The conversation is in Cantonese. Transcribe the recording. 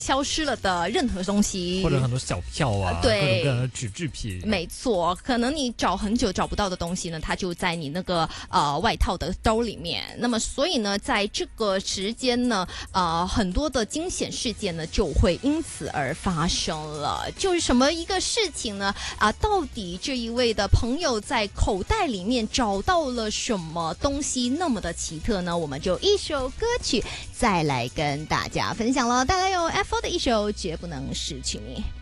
消失了的任何东西， 或者很多小票啊， 对， 各种各样的纸制品。 没错，可能你找很久找不到的东西呢，它就在你那个外套的兜里面。那么所以呢，在这个时间呢，很多的惊险事件呢就会因此而发生了。就是什么一个事情呢？到底这一位的朋友在口袋里面找到了什么东西那么的奇特呢？我们就一首歌曲再来跟大家分享了，带来有 F4 的一首《绝不能失去你》。